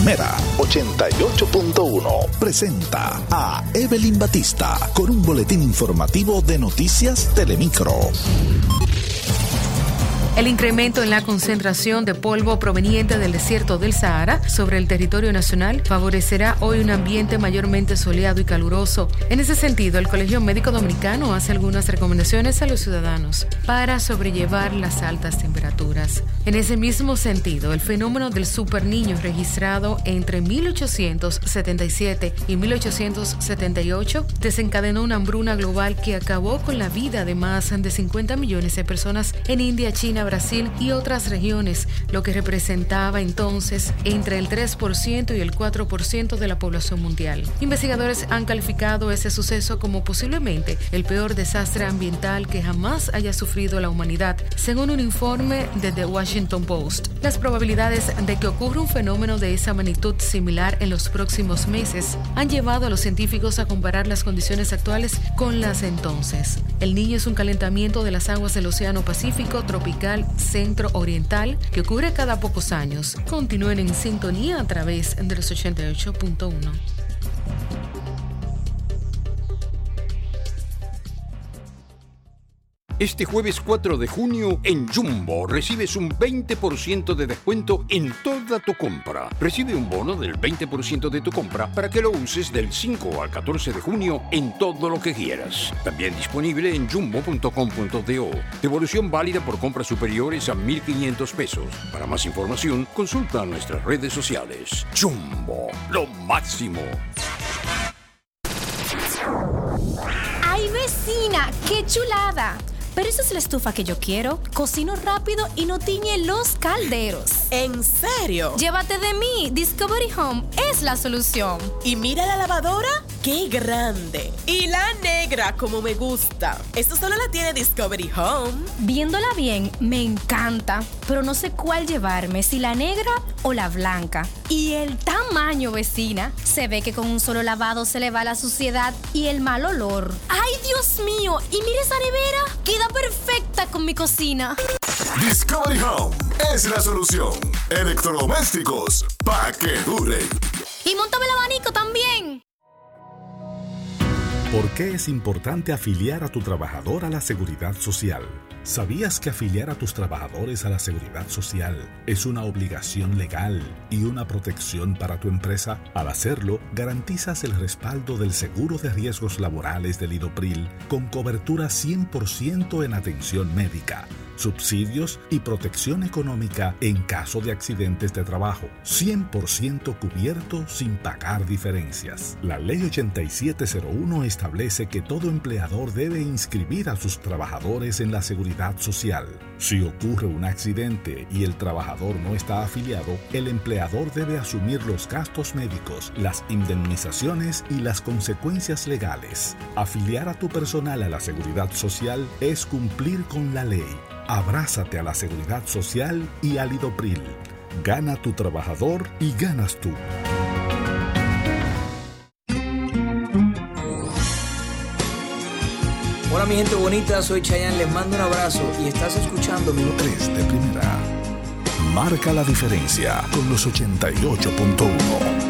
Primera 88.1 presenta a Evelyn Batista con un boletín informativo de Noticias Telemicro. El incremento en la concentración de polvo proveniente del desierto del Sahara sobre el territorio nacional favorecerá hoy un ambiente mayormente soleado y caluroso. En ese sentido, el Colegio Médico Dominicano hace algunas recomendaciones a los ciudadanos para sobrellevar las altas temperaturas. En ese mismo sentido, el fenómeno del superniño registrado entre 1877 y 1878 desencadenó una hambruna global que acabó con la vida de más de 50 millones de personas en India, China, Brasil y otras regiones, lo que representaba entonces entre el 3% y el 4% de la población mundial. Investigadores han calificado ese suceso como posiblemente el peor desastre ambiental que jamás haya sufrido la humanidad, según un informe de The Washington Post. Las probabilidades de que ocurra un fenómeno de esa magnitud similar en los próximos meses han llevado a los científicos a comparar las condiciones actuales con las entonces. El Niño es un calentamiento de las aguas del Océano Pacífico tropical centro-oriental que ocurre cada pocos años. Continúen en sintonía a través de los 88.1. Este jueves 4 de junio, en Jumbo, recibes un 20% de descuento en toda tu compra. Recibe un bono del 20% de tu compra para que lo uses del 5 al 14 de junio en todo lo que quieras. También disponible en jumbo.com.do. Devolución válida por compras superiores a 1.500 pesos. Para más información, consulta nuestras redes sociales. Jumbo, lo máximo. ¡Ay, vecina! ¡Qué chulada! Pero esa es la estufa que yo quiero. Cocino rápido y no tiñe los calderos. ¿En serio? Llévate de mí. Discovery Home es la solución. Y mira la lavadora, ¡qué grande! Y la negra, como me gusta. Esto solo la tiene Discovery Home. Viéndola bien, me encanta. Pero no sé cuál llevarme, si la negra o la blanca. Y el tamaño, vecina. Se ve que con un solo lavado se le va la suciedad y el mal olor. ¡Ay, Dios mío! Y mira esa nevera. Queda perfecta con mi cocina. Discovery Home es la solución. Electrodomésticos para que duren. Y móntame el abanico también. ¿Por qué es importante afiliar a tu trabajador a la Seguridad Social? ¿Sabías que afiliar a tus trabajadores a la Seguridad Social es una obligación legal y una protección para tu empresa? Al hacerlo, garantizas el respaldo del seguro de riesgos laborales del IDOPRIL con cobertura 100% en atención médica, subsidios y protección económica en caso de accidentes de trabajo, 100% cubierto sin pagar diferencias. La Ley 8701 establece que todo empleador debe inscribir a sus trabajadores en la Seguridad Social. Si ocurre un accidente y el trabajador no está afiliado, el empleador debe asumir los gastos médicos, las indemnizaciones y las consecuencias legales. Afiliar a tu personal a la Seguridad Social es cumplir con la ley. Abrázate a la Seguridad Social y al IDOPRIL. Gana tu trabajador y ganas tú. Hola mi gente bonita, soy Chayanne, les mando un abrazo y estás escuchando mi 3 de primera. Marca la diferencia con los 88.1.